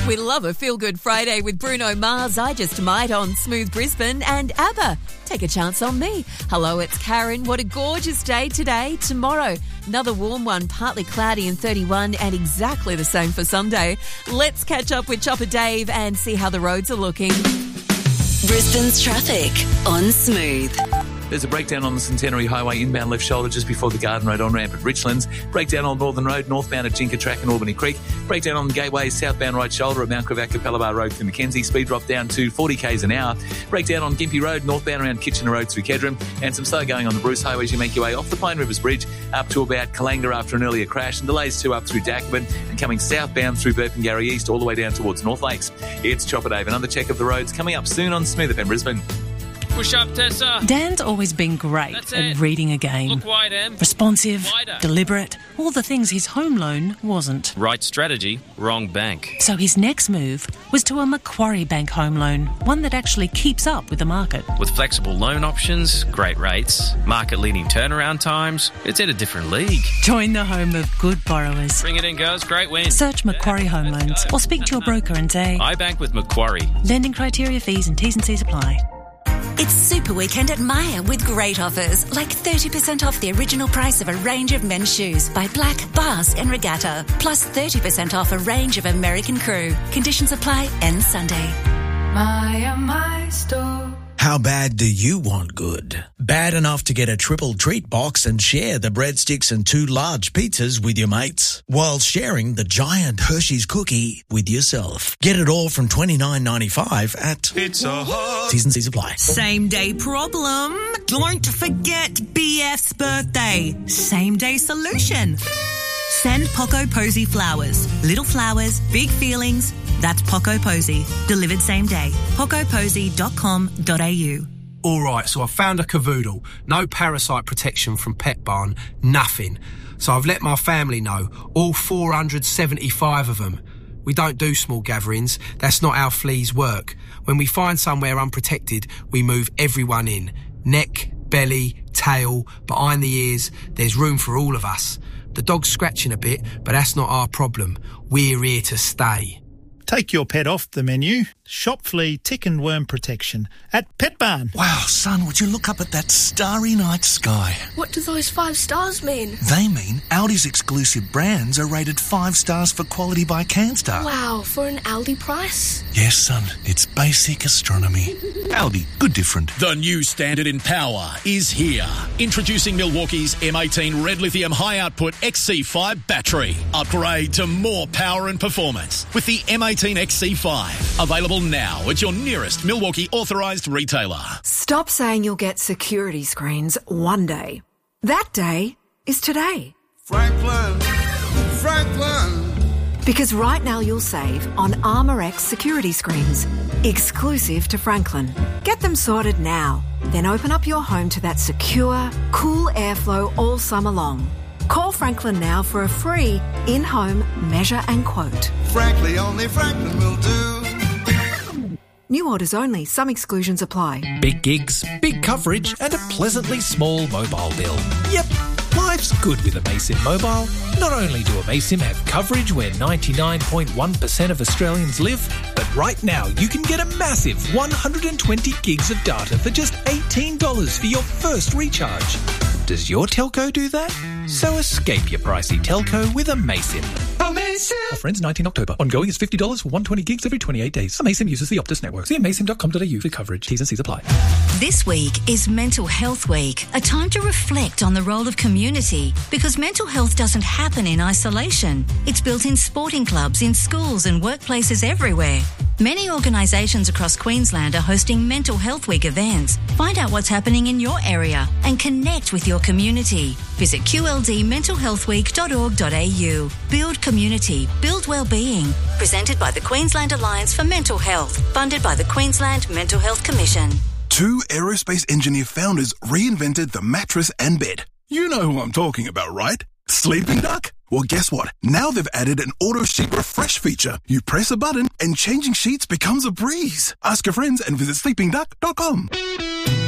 We love a feel-good Friday with Bruno Mars, I Just Might on Smooth Brisbane, and ABBA, Take a Chance on Me. Hello, it's Karen. What a gorgeous day today. Tomorrow, another warm one, partly cloudy and 31, and exactly the same for Sunday. Let's catch up with Chopper Dave and see how the roads are looking. Brisbane's traffic on Smooth. There's a breakdown on the Centenary Highway inbound left shoulder just before the Garden Road on-ramp at Richlands. Breakdown on Northern Road northbound at Jinka Track and Albany Creek. Breakdown on the Gateway southbound right shoulder at Mount Gravatt Capella Bar Road through Mackenzie. Speed drop down to 40 k's an hour. Breakdown on Gympie Road northbound around Kitchener Road through Kedron. And some slow going on the Bruce Highway as you make your way off the Pine Rivers Bridge up to about Kalanga after an earlier crash. And delays too up through Dacabin and coming southbound through Burpengary East all the way down towards North Lakes. It's Chopper Dave. Another check of the roads coming up soon on Smooth FM Brisbane. Push up, Tessa. Dan's always been great at reading a game. Look wide, Em. Responsive, Wider. deliberate, all the things his home loan wasn't. Right strategy, wrong bank. So his next move was to a Macquarie Bank home loan, one that actually keeps up with the market. With flexible loan options, great rates, market-leading turnaround times, it's in a different league. Join the home of good borrowers. Bring it in, girls. Great win. Search Macquarie Home Loans or speak to your broker and say, I bank with Macquarie. lending criteria, fees and T's and C's apply. It's Super Weekend at Myer with great offers, like 30% off the original price of a range of men's shoes by Black, Basque and Regatta, plus 30% off a range of American Crew. Conditions apply, end Sunday. Myer, my store. How bad do you want good? Bad enough to get a triple treat box and share the breadsticks and 2 large pizzas with your mates, while sharing the giant Hershey's cookie with yourself. Get it all from $29.95 at Pizza Hut. T's and C's apply. Same day problem. Don't forget BF's birthday. Same day solution. Send Poco Posy flowers. Little flowers, big feelings. That's Poco Posy. Delivered same day. pocoposy.com.au. All right, so I found a cavoodle. No parasite protection from Pet Barn. Nothing. So I've let my family know. All 475 of them. We don't do small gatherings. That's not how fleas work. When we find somewhere unprotected, we move everyone in. Neck, belly, tail, behind the ears. There's room for all of us. The dog's scratching a bit, but that's not our problem. We're here to stay. Take your pet off the menu. Shop flea, tick and worm protection at Pet Barn. Wow, son, would you look up at that starry night sky? What do those 5 stars mean? They mean Aldi's exclusive brands are rated 5 stars for quality by CanStar. Wow, for an Aldi price? Yes, son, it's basic astronomy. Aldi, good different. The new standard in power is here. Introducing Milwaukee's M18 Red Lithium High Output XC5 battery. Upgrade to more power and performance with the M18 XC5. Available now at your nearest Milwaukee authorised retailer. Stop saying you'll get security screens one day. That day is today. Franklin. Because right now you'll save on ArmorX security screens, exclusive to Franklin. Get them sorted now. Then open up your home to that secure, cool airflow all summer long. Call Franklin now for a free in-home measure and quote. Frankly, only Franklin will do. New orders only. Some exclusions apply. Big gigs, big coverage and a pleasantly small mobile bill. Yep, life's good with Amaysim Mobile. Not only do Amaysim have coverage where 99.1% of Australians live, but right now you can get a massive 120 gigs of data for just $18 for your first recharge. Does your telco do that? So escape your pricey telco with Amaysim. Offer ends 19 October. Ongoing is $50 for 120 gigs every 28 days. Amaysim uses the Optus network. See amaysim.com.au for coverage. T's and C's apply. This week is Mental Health Week, a time to reflect on the role of community, because mental health doesn't happen in isolation. It's built in sporting clubs, in schools and workplaces everywhere. Many organisations across Queensland are hosting Mental Health Week events. Find out what's happening in your area and connect with your community. Visit qldmentalhealthweek.org.au. Build community, build wellbeing. Presented by the Queensland Alliance for Mental Health, funded by the Queensland Mental Health Commission. 2 aerospace engineer founders reinvented the mattress and bed. You know who I'm talking about, right? Sleeping Duck? Well, guess what? Now they've added an auto sheet refresh feature. You press a button and changing sheets becomes a breeze. Ask your friends and visit sleepingduck.com.